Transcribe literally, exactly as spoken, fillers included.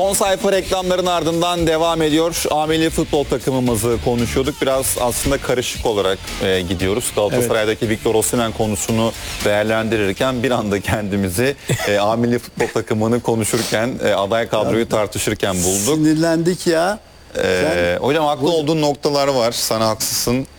Son sayfa reklamların ardından devam ediyor. A milli futbol takımımızı konuşuyorduk. Biraz aslında karışık olarak e, gidiyoruz. Galatasaray'daki evet. Victor Osimhen konusunu değerlendirirken bir anda kendimizi e, A milli futbol takımını konuşurken, e, aday kadroyu tartışırken bulduk. Sinirlendik ya. Ee, hocam haklı olduğun noktalar var. Sana haksızsın